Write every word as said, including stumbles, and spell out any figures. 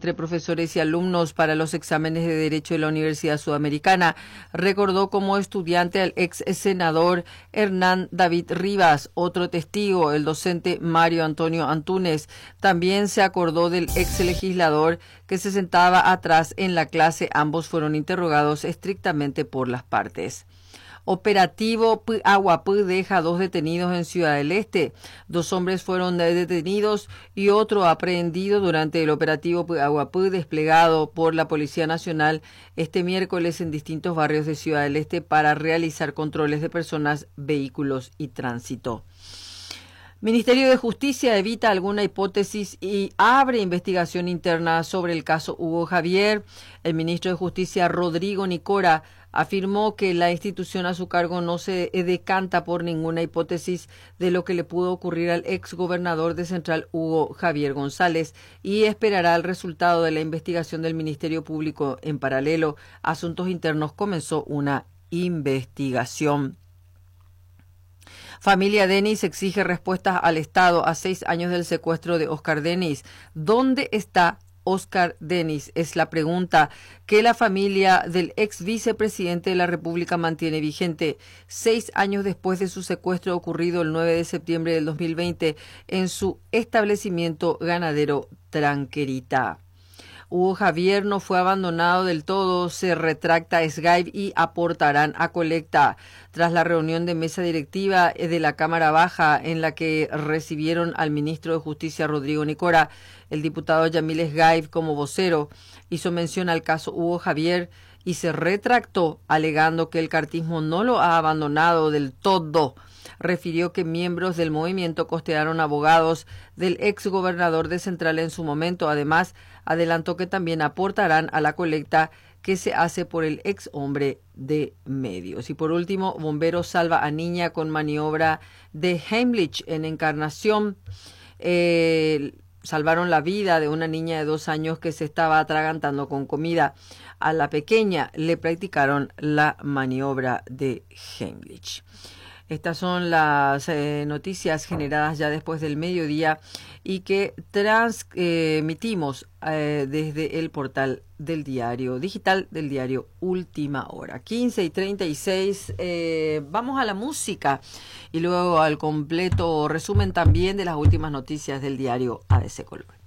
entre profesores y alumnos para los exámenes de Derecho de la Universidad Sudamericana. Recordó como estudiante al ex senador Hernán David Rivas. Otro testigo, el docente Mario Antonio Antúnez, también se acordó del ex legislador que se sentaba atrás en la clase. Ambos fueron interrogados estrictamente por las partes. Operativo Aguapú deja dos detenidos en Ciudad del Este. Dos hombres fueron detenidos y otro aprehendido durante el operativo Aguapú desplegado por la Policía Nacional este miércoles en distintos barrios de Ciudad del Este para realizar controles de personas, vehículos y tránsito. Ministerio de Justicia evita alguna hipótesis y abre investigación interna sobre el caso Hugo Javier. El ministro de Justicia, Rodrigo Nicora, afirmó que la institución a su cargo no se decanta por ninguna hipótesis de lo que le pudo ocurrir al ex gobernador de Central, Hugo Javier González, y esperará el resultado de la investigación del Ministerio Público. En paralelo, Asuntos Internos comenzó una investigación. Familia Denis exige respuestas al Estado a seis años del secuestro de Oscar Denis. ¿Dónde está Oscar Denis? Es la pregunta que la familia del ex vicepresidente de la República mantiene vigente seis años después de su secuestro ocurrido el nueve de septiembre del dos mil veinte en su establecimiento ganadero Tranquerita. Hugo Javier no fue abandonado del todo, se retracta Skype y aportarán a colecta. Tras la reunión de mesa directiva de la Cámara Baja en la que recibieron al ministro de Justicia Rodrigo Nicora, el diputado Yamil Skype como vocero hizo mención al caso Hugo Javier y se retractó alegando que el cartismo no lo ha abandonado del todo. Refirió que miembros del movimiento costearon abogados del ex gobernador de Central en su momento. Además, adelantó que también aportarán a la colecta que se hace por el ex hombre de medios. Y por último, bomberos salva a niña con maniobra de Heimlich en Encarnación. Eh, salvaron la vida de una niña de dos años que se estaba atragantando con comida. A la pequeña le practicaron la maniobra de Heimlich. Estas son las eh, noticias generadas ya después del mediodía y que transmitimos eh, desde el portal del diario digital del diario Última Hora. quince y treinta y seis, eh, vamos a la música y luego al completo resumen también de las últimas noticias del diario A B C Color.